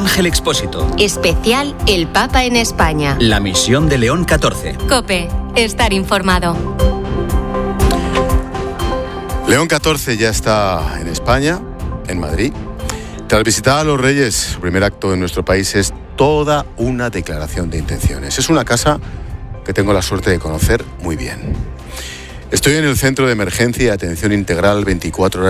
Ángel Expósito. Especial El Papa en España. La misión de León XIV. COPE. Estar informado. León XIV ya está en España, en Madrid. Tras visitar a los Reyes, su primer acto en nuestro país es toda una declaración de intenciones. Es una casa que tengo la suerte de conocer muy bien. Estoy en el Centro de Emergencia y Atención Integral 24 horas